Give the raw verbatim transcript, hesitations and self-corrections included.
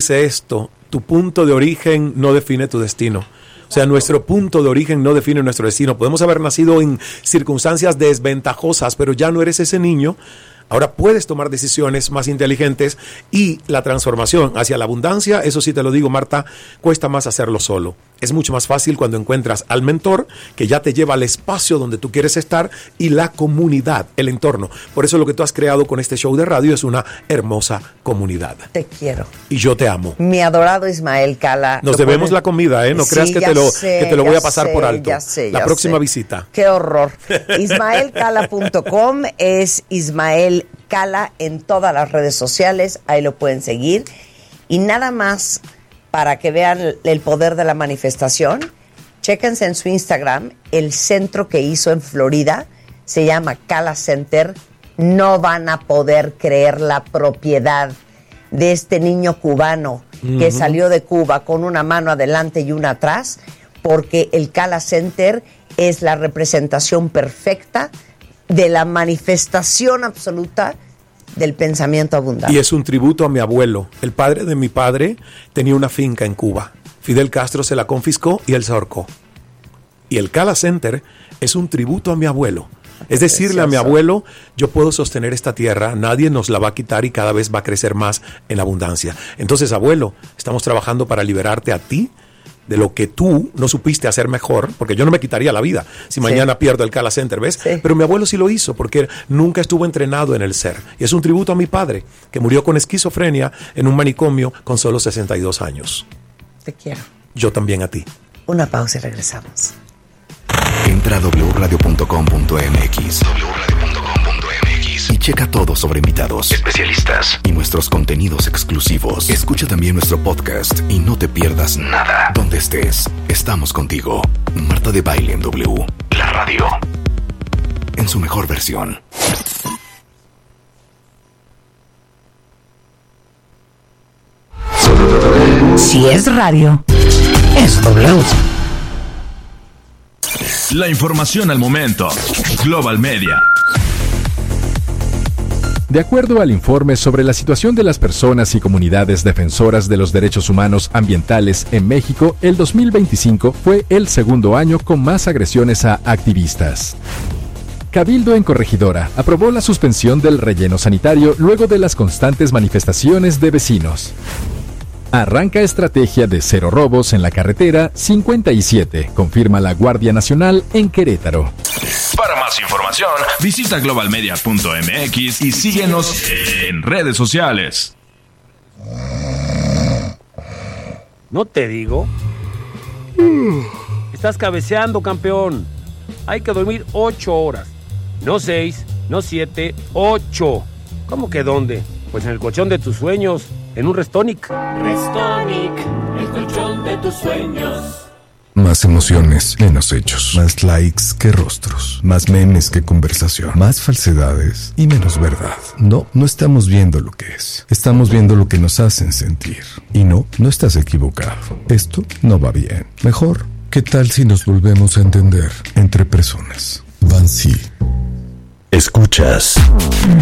dice esto: tu punto de origen no define tu destino. O sea, nuestro punto de origen no define nuestro destino. Podemos haber nacido en circunstancias desventajosas, pero ya no eres ese niño. Ahora puedes tomar decisiones más inteligentes, y la transformación hacia la abundancia, eso sí te lo digo, Marta, cuesta más hacerlo solo. Es mucho más fácil cuando encuentras al mentor que ya te lleva al espacio donde tú quieres estar, y la comunidad, el entorno. Por eso lo que tú has creado con este show de radio es una hermosa comunidad. Te quiero. Y yo te amo. Mi adorado Ismael Cala. Nos debemos ponen... la comida, ¿eh? No sí, creas que te, lo, sé, que te lo voy a pasar sé, por alto. Ya sé, la ya próxima sé. visita. Qué horror. ismael cala punto com es Ismael Cala en todas las redes sociales, ahí lo pueden seguir. Y nada más para que vean el poder de la manifestación, chéquense en su Instagram, el centro que hizo en Florida, se llama Cala Center. No van a poder creer la propiedad de este niño cubano uh-huh. que salió de Cuba con una mano adelante y una atrás, porque el Cala Center es la representación perfecta de la manifestación absoluta del pensamiento abundante. Y es un tributo a mi abuelo. El padre de mi padre tenía una finca en Cuba. Fidel Castro se la confiscó y él se ahorcó. Y el Cala Center es un tributo a mi abuelo. Es decirle a mi abuelo: yo puedo sostener esta tierra, nadie nos la va a quitar y cada vez va a crecer más en abundancia. Entonces, abuelo, estamos trabajando para liberarte a ti de lo que tú no supiste hacer mejor, porque yo no me quitaría la vida si mañana sí. pierdo el Cala Center, ¿ves? Sí. Pero mi abuelo sí lo hizo, porque nunca estuvo entrenado en el ser. Y es un tributo a mi padre, que murió con esquizofrenia en un manicomio con solo sesenta y dos años. Te quiero. Yo también a ti. Una pausa y regresamos. Entra a doble u radio punto com punto m x doble u radio punto com punto m x y checa todo sobre invitados, especialistas y nuestros contenidos exclusivos. Escucha también nuestro podcast y no te pierdas nada. Donde estés, estamos contigo. Marta de Baile en W, la radio, en su mejor versión. Si es radio, es W. La información al momento. Global Media. De acuerdo al informe sobre la situación de las personas y comunidades defensoras de los derechos humanos ambientales en México, el dos mil veinticinco fue el segundo año con más agresiones a activistas. Cabildo en Corregidora aprobó la suspensión del relleno sanitario luego de las constantes manifestaciones de vecinos. Arranca estrategia de cero robos en la carretera cincuenta y siete, confirma la Guardia Nacional en Querétaro. Para más información, visita global media punto m x y síguenos en redes sociales. ¿No te digo? Estás cabeceando, campeón. Hay que dormir ocho horas. No seis, no siete, ocho. ¿Cómo que dónde? Pues en el colchón de tus sueños. En un Restonic. Restonic, el colchón de tus sueños. Más emociones, menos hechos. Más likes que rostros. Más memes que conversación. Más falsedades y menos verdad. No, no estamos viendo lo que es. Estamos viendo lo que nos hacen sentir. Y no, no estás equivocado. Esto no va bien. Mejor, ¿qué tal si nos volvemos a entender entre personas? Bansi. Escuchas